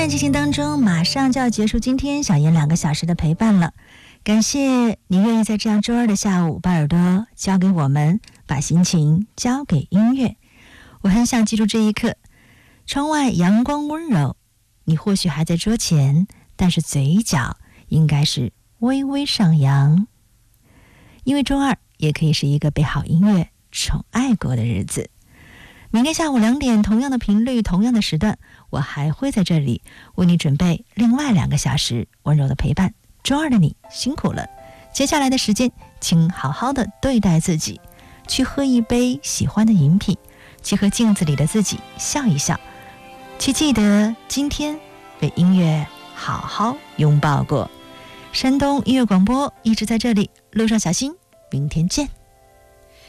在进行当中，马上就要结束今天小妍2个小时的陪伴了。感谢你愿意在这样周二的下午把耳朵交给我们，把心情交给音乐。我很想记住这一刻，窗外阳光温柔，你或许还在桌前，但是嘴角应该是微微上扬。因为周二也可以是一个被好音乐宠爱过的日子。明天下午2点，同样的频率，同样的时段，我还会在这里为你准备另外2个小时温柔的陪伴。周二的你辛苦了，接下来的时间请好好的对待自己，去喝一杯喜欢的饮品，去和镜子里的自己笑一笑，去记得今天被音乐好好拥抱过。山东音乐广播一直在这里，路上小心，明天见。